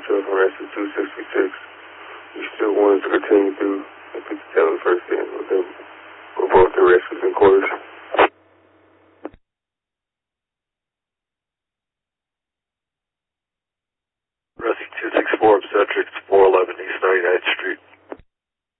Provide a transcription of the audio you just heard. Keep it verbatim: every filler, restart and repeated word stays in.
yourself arrested two sixty-six. You still wanted to continue through